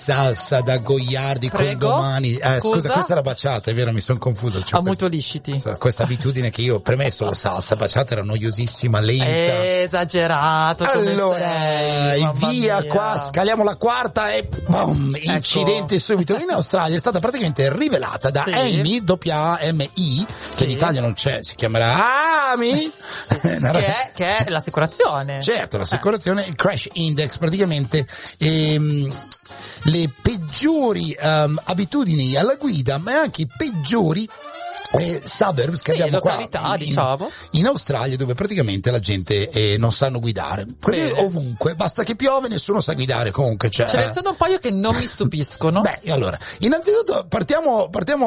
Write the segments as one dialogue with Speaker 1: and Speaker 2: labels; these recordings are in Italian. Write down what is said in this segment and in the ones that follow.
Speaker 1: salsa da Goiardi con domani. Scusa, questa era baciata, è vero, mi sono confuso.
Speaker 2: A molto lisciti.
Speaker 1: Questa abitudine che io, per me solo salsa baciata era noiosissima, lenta.
Speaker 2: Esagerato.
Speaker 1: Allora, via qua, scaliamo la quarta e boom, incidente subito. In Australia è stata praticamente rivelata da Amy, AMI, che in Italia non c'è, si chiamerà AMI.
Speaker 2: Che è l'assicurazione.
Speaker 1: Certo, l'assicurazione, il crash index praticamente, le peggiori abitudini alla guida, ma anche i peggiori suburbs che abbiamo qua in Australia, dove praticamente la gente non sanno guidare. Quindi ovunque, basta che piove, nessuno sa guidare comunque.
Speaker 2: Ce ne sono un paio che non mi stupiscono.
Speaker 1: Beh, allora, innanzitutto partiamo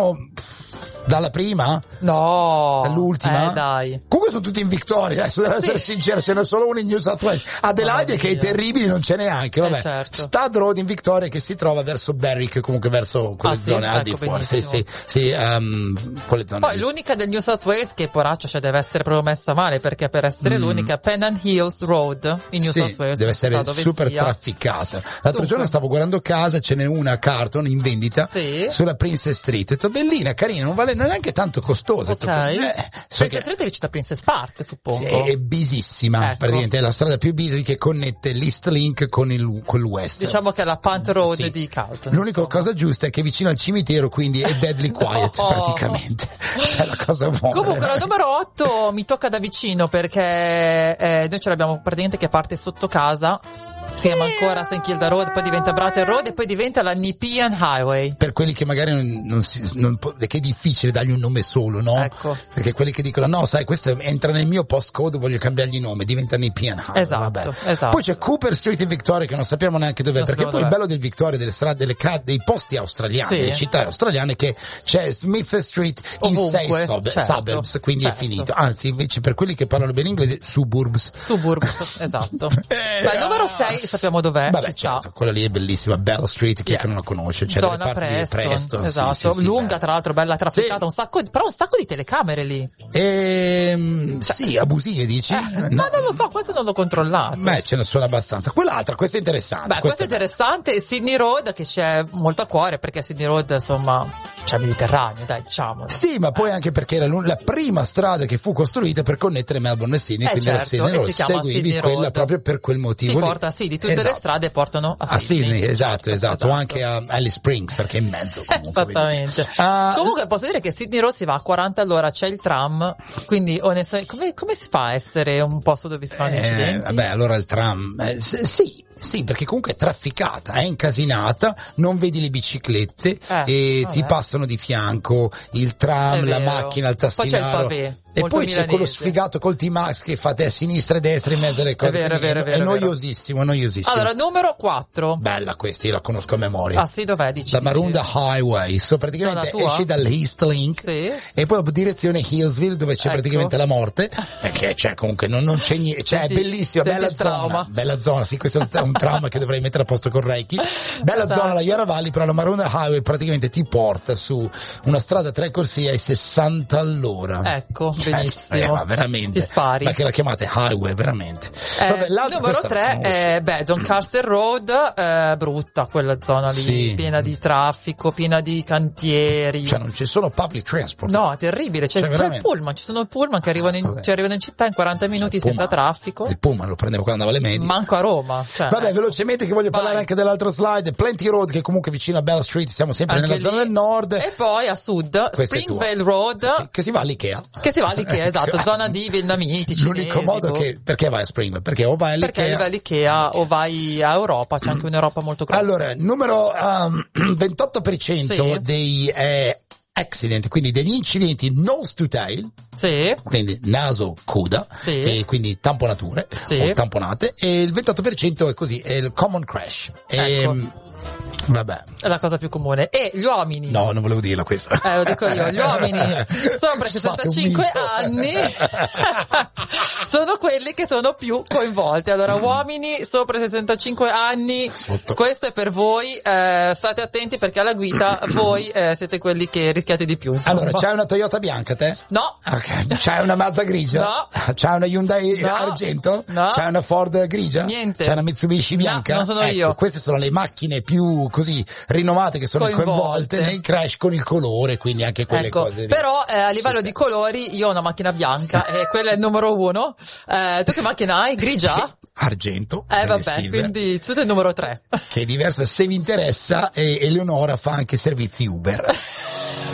Speaker 1: dalla prima?
Speaker 2: No.
Speaker 1: Dall'ultima?
Speaker 2: Dai.
Speaker 1: Comunque sono tutti in Victoria, adesso devo essere sincero, ce n'è solo uno in New South Wales. Adelaide che è terribile, non c'è neanche, vabbè.
Speaker 2: Certo.
Speaker 1: Stud Road in Victoria che si trova verso Berwick, comunque verso quelle zone al di fuori. Quelle zone.
Speaker 2: Poi l'unica del New South Wales che poraccia deve essere proprio messa male, perché per essere l'unica Pennant Hills Road in New South Wales
Speaker 1: deve essere super trafficata. L'altro giorno stavo guardando casa, ce n'è una a Carlton in vendita sulla Princess Street. Ho detto, bellina, carina, non è neanche tanto costosa.
Speaker 2: Princess Street è vicino a Princess Park, suppongo.
Speaker 1: È busissima, praticamente è la strada più busy che connette l'East Link con il West.
Speaker 2: Diciamo che è la Punt Road di Carlton.
Speaker 1: L'unica cosa giusta è che è vicino al cimitero, quindi è deadly quiet praticamente. Cioè la cosa buona.
Speaker 2: Comunque la numero 8 mi tocca da vicino, perché noi ce l'abbiamo praticamente che parte sotto casa. Si chiama ancora St. Kilda Road, poi diventa Brattle Road e poi diventa la Nepean Highway.
Speaker 1: Per quelli che magari che è difficile dargli un nome solo, no?
Speaker 2: Ecco.
Speaker 1: Perché quelli che dicono, no, sai, questo entra nel mio postcode, voglio cambiargli nome, diventa Nepean Highway.
Speaker 2: Esatto.
Speaker 1: Poi c'è Cooper Street in Victoria, che non sappiamo neanche dov'è, perché poi il bello del Victoria, delle strade, dei posti australiani, delle città australiane, che c'è Smith Street in 6 suburbs, quindi è finito. Anzi, invece, per quelli che parlano bene inglese, suburbs, esatto. Il numero 6 sappiamo dov'è. Vabbè, certo, quella lì è bellissima, Bell Street, chi che non la conosce, c'è
Speaker 2: zona
Speaker 1: delle parti
Speaker 2: Preston,
Speaker 1: di
Speaker 2: esatto,
Speaker 1: sì,
Speaker 2: lunga, tra l'altro, bella trafficata, un sacco di telecamere lì.
Speaker 1: Sì, abusive dici?
Speaker 2: No, non lo so, questo non l'ho controllato.
Speaker 1: Beh, ce ne sono abbastanza. Quell'altra, questa è interessante.
Speaker 2: Questa è interessante, Sydney Road, che c'è molto a cuore, perché Sydney Road, insomma, c'è Mediterraneo, dai, diciamo.
Speaker 1: Sì, ma poi anche perché era la prima strada che fu costruita per connettere Melbourne e Sydney, quindi
Speaker 2: certo,
Speaker 1: era Sydney Road, seguivi quella proprio per quel motivo.
Speaker 2: Di tutte le strade portano a
Speaker 1: Sydney, esatto, anche a Alice Springs, perché è in mezzo comunque.
Speaker 2: Esattamente. Comunque posso dire che Sydney Road si va a 40 all'ora, c'è il tram, quindi onestamente come si fa a essere un posto dove si fanno incidenti?
Speaker 1: Vabbè, allora il tram, sì, perché comunque è trafficata, è incasinata, non vedi le biciclette e ti passano di fianco il tram, la macchina, il tassinaro.
Speaker 2: Poi c'è il pavé.
Speaker 1: E poi c'è quello sfigato col T-Max che fate a sinistra e a destra in mezzo alle cose. È noiosissimo.
Speaker 2: Allora, numero 4.
Speaker 1: Bella questa, io la conosco a memoria.
Speaker 2: Ah sì, dov'è?
Speaker 1: La Maroondah Highway. Praticamente esci dall'East Link e poi direzione Hillsville, dove c'è praticamente la morte. Perché c'è comunque non c'è niente, cioè è bellissima, bella zona. Sì, questo è un trauma che dovrei mettere a posto con Reiki. Bella zona la Yarra Valley, però la Maroondah Highway praticamente ti porta su una strada 3 corsie ai 60 all'ora.
Speaker 2: Ecco. Benissimo.
Speaker 1: Veramente.
Speaker 2: Ti spari.
Speaker 1: Ma che la chiamate highway, veramente.
Speaker 2: Numero 3 è Doncaster Road, brutta quella zona lì, piena di traffico, piena di cantieri.
Speaker 1: Cioè non ci sono public transport.
Speaker 2: No, è terribile, c'è il pullman, ci sono i pullman che arrivano in città in 40 minuti senza traffico.
Speaker 1: Il pullman lo prendevo quando andavo alle medie.
Speaker 2: Manco a Roma.
Speaker 1: Vabbè, velocemente che voglio parlare anche dell'altro slide, Plenty Road, che è comunque vicino a Bell Street, siamo sempre nella zona del nord.
Speaker 2: E poi a sud, Springvale Road.
Speaker 1: Che si va all'Ikea.
Speaker 2: Esatto, zona di vietnamiti,
Speaker 1: l'unico modo perché vai a Springvale? Perché o vai all'Ikea,
Speaker 2: perché vai all'Ikea o vai a Europa, c'è anche un'Europa molto grossa.
Speaker 1: Allora, numero 28% dei accident, quindi degli incidenti nose to tail, quindi naso coda, e quindi tamponature o tamponate, e il 28% è così, è il common crash. Vabbè.
Speaker 2: È la cosa più comune. E gli uomini.
Speaker 1: No, non volevo dirla questa.
Speaker 2: Lo dico io. Gli uomini sopra i 65 anni sono quelli che sono più coinvolti. Allora, uomini sopra i 65 anni, questo è per voi. State attenti perché alla guida voi siete quelli che rischiate di più. Insomma.
Speaker 1: Allora, c'hai una Toyota bianca te?
Speaker 2: No.
Speaker 1: Ok. C'hai una Mazda grigia?
Speaker 2: No.
Speaker 1: C'hai una Hyundai argento?
Speaker 2: No.
Speaker 1: C'hai una Ford grigia?
Speaker 2: Niente.
Speaker 1: C'hai una Mitsubishi bianca?
Speaker 2: No, non sono io.
Speaker 1: Queste sono le macchine più così rinomate che sono coinvolte nei crash con il colore, quindi anche quelle cose.
Speaker 2: Però a livello di colori io ho una macchina bianca e quella è il numero 1. Tu che macchina hai? Grigia?
Speaker 1: Argento.
Speaker 2: Vabbè,
Speaker 1: silver,
Speaker 2: quindi tu sei il numero 3.
Speaker 1: Che è diversa. Se vi interessa, Eleonora fa anche servizi Uber.